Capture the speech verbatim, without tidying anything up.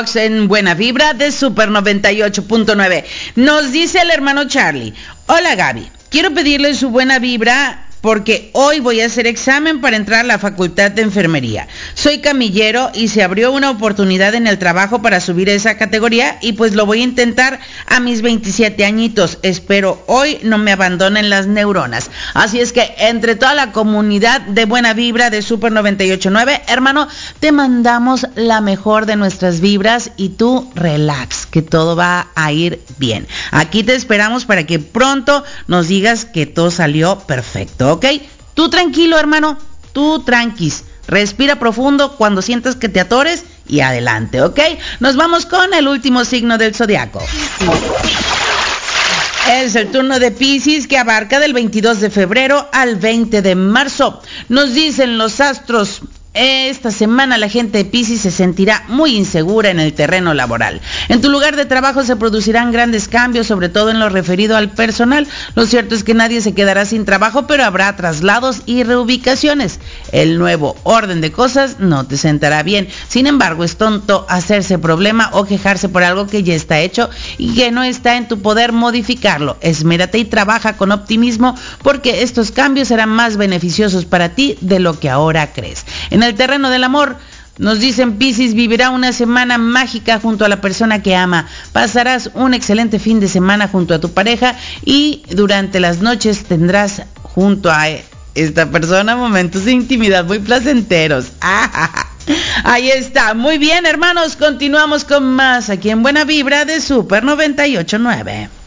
En Buena Vibra de Super noventa y ocho punto nueve. Nos dice el hermano Charlie: hola Gaby, quiero pedirle su buena vibra porque hoy voy a hacer examen para entrar a la facultad de enfermería. Soy camillero y se abrió una oportunidad en el trabajo para subir esa categoría y pues lo voy a intentar a mis veintisiete añitos. Espero hoy no me abandonen las neuronas. Así es que entre toda la comunidad de Buena Vibra de Super noventa y ocho punto nueve, hermano, te mandamos la mejor de nuestras vibras y tú relax, que todo va a ir bien. Aquí te esperamos para que pronto nos digas que todo salió perfecto. ¿Ok? Tú tranquilo, hermano, tú tranquis, respira profundo cuando sientas que te atores y adelante, ¿ok? Nos vamos con el último signo del zodiaco. Es el turno de Piscis, que abarca del veintidós de febrero al veinte de marzo. Nos dicen los astros: esta semana la gente de Piscis se sentirá muy insegura en el terreno laboral. En tu lugar de trabajo se producirán grandes cambios, sobre todo en lo referido al personal. Lo cierto es que nadie se quedará sin trabajo, pero habrá traslados y reubicaciones. El nuevo orden de cosas no te sentará bien. Sin embargo, es tonto hacerse problema o quejarse por algo que ya está hecho y que no está en tu poder modificarlo. Esmérate y trabaja con optimismo, porque estos cambios serán más beneficiosos para ti de lo que ahora crees. En el terreno del amor, nos dicen Piscis: vivirá una semana mágica junto a la persona que ama. Pasarás un excelente fin de semana junto a tu pareja y durante las noches tendrás junto a esta persona momentos de intimidad muy placenteros. Ahí está. Muy bien, hermanos, continuamos con más aquí en Buena Vibra de Super noventa y ocho punto nueve.